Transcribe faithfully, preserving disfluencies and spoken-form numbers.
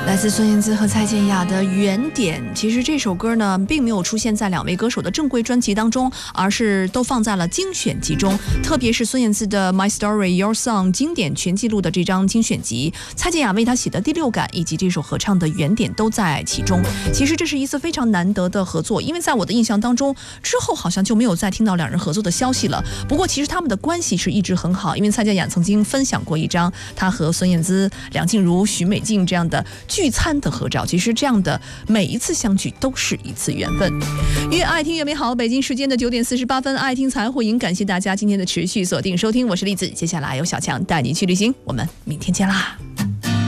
来自孙燕姿和蔡健雅的《原点》，其实这首歌呢，并没有出现在两位歌手的正规专辑当中，而是都放在了精选集中。特别是孙燕姿的《My Story Your Song》经典全记录的这张精选集，蔡健雅为她写的《第六感》以及这首合唱的《原点》都在其中。其实这是一次非常难得的合作，因为在我的印象当中，之后好像就没有再听到两人合作的消息了。不过其实他们的关系是一直很好，因为蔡健雅曾经分享过一张她和孙燕姿、梁静茹、许美静这样的聚餐的合照。其实这样的每一次相聚都是一次缘分。越爱听越美好，北京时间的九点四十八分，爱听财会赢，感谢大家今天的持续锁定收听，我是栗子，接下来由小强带你去旅行，我们明天见啦。